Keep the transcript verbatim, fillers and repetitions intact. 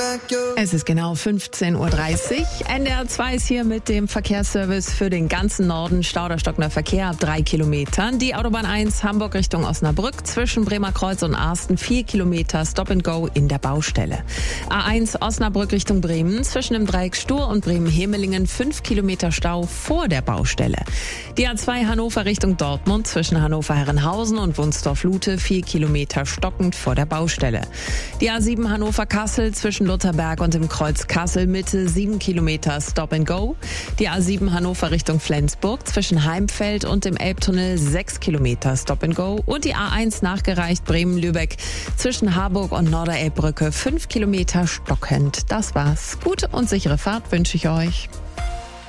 Es ist genau fünfzehn Uhr dreißig. N D R zwei ist hier mit dem Verkehrsservice für den ganzen Norden. Stau oder stockender Verkehr ab drei Kilometern. Die Autobahn eins Hamburg Richtung Osnabrück zwischen Bremerkreuz und Arsten vier Kilometer Stop and Go in der Baustelle. A eins Osnabrück Richtung Bremen zwischen dem Dreieck Stur und Bremen-Hemelingen fünf Kilometer Stau vor der Baustelle. Die A zwei Hannover Richtung Dortmund zwischen Hannover-Herrenhausen und Wunsdorf-Lute vier Kilometer stockend vor der Baustelle. Die A sieben Hannover-Kassel zwischen Lutherberg und dem Kreuz Kassel-Mitte sieben Kilometer Stop and Go. Die A sieben Hannover Richtung Flensburg zwischen Heimfeld und dem Elbtunnel sechs Kilometer Stop and Go. Und die A eins nachgereicht Bremen-Lübeck zwischen Harburg und Norderelbbrücke fünf Kilometer stockend. Das war's. Gute und sichere Fahrt wünsche ich euch.